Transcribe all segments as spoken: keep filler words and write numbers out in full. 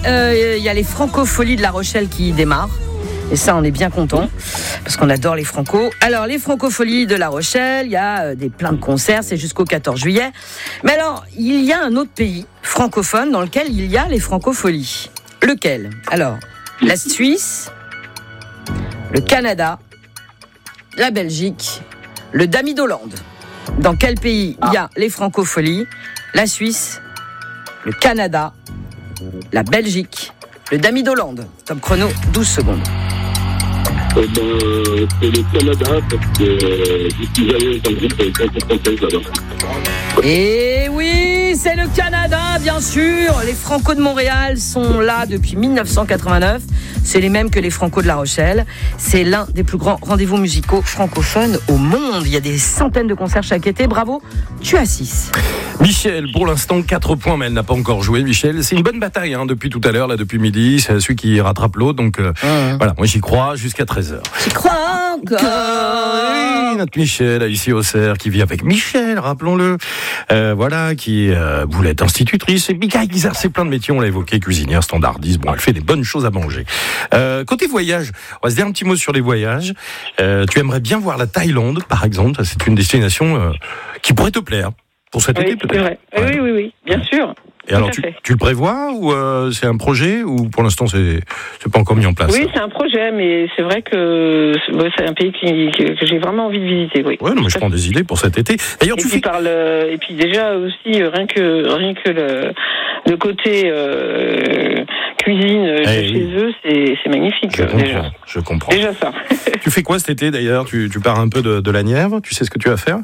il euh, y a les Francopholies de La Rochelle qui démarrent. Et ça, on est bien content parce qu'on adore les Franco. Alors, les Francopholies de La Rochelle, il y a euh, des plein de concerts, c'est jusqu'au quatorze juillet. Mais alors, il y a un autre pays francophone dans lequel il y a les Francopholies. Lequel ? Alors, la Suisse, le Canada, la Belgique, le Damy d'Hollande. Dans quel pays il y a les Francopholies ? La Suisse, le Canada, la Belgique, le Damy d'Hollande. Top chrono, douze secondes. Eh ben, c'est le Canada, parce que euh, je suis allé dans le groupe avec cinquante françaises là-bas. Et oui, c'est le Canada, bien sûr. Les Franco de Montréal sont là depuis dix-neuf cent quatre-vingt-neuf. C'est les mêmes que les Franco de La Rochelle. C'est l'un des plus grands rendez-vous musicaux francophones au monde. Il y a des centaines de concerts chaque été. Bravo, tu as six. Michel, pour l'instant, quatre points, mais elle n'a pas encore joué, Michel. C'est une bonne bataille, hein, depuis tout à l'heure, là, depuis midi. C'est celui qui rattrape l'autre. Donc, euh, mmh. voilà, moi, j'y crois jusqu'à treize heures. J'y crois encore. Oui, notre Michel, ici au Cerf, qui vit avec Michel, rappelons-le. Euh, voilà, qui euh, voulait être institutrice. Et Mika, il exerçait plein de métiers, on l'a évoqué, cuisinière, standardiste. Bon, elle fait des bonnes choses à manger. Euh, côté voyage, on va se dire un petit mot sur les voyages. Euh, tu aimerais bien voir la Thaïlande, par exemple. C'est une destination euh, qui pourrait te plaire. Pour cet oui, été, peut-être. C'est vrai. Ouais. Oui, oui, oui, bien sûr. Et alors, tu, tu le prévois ou euh, c'est un projet ou pour l'instant c'est c'est pas encore mis en place? Oui, c'est un projet, mais c'est vrai que c'est un pays qui, que, que j'ai vraiment envie de visiter. Oui. Ouais, non, mais je prends des idées pour cet été. D'ailleurs, et tu puis fais. Par le, et puis déjà aussi rien que rien que le, le côté euh, cuisine de hey, chez oui. eux, c'est, c'est magnifique. Je déjà. comprends. Je comprends. Déjà ça. Tu fais quoi cet été d'ailleurs? Tu tu pars un peu de, de la Nièvre. Tu sais ce que tu vas faire?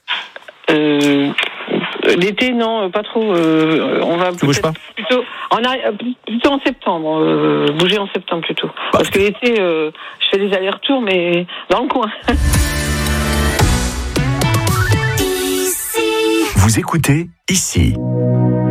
Euh, L'été, non, pas trop. Euh, on va tu bouges pas plutôt en, plutôt en septembre. Euh, bouger en septembre plutôt. Bah, Parce que l'été, euh, je fais des allers-retours, mais dans le coin. Vous écoutez ici.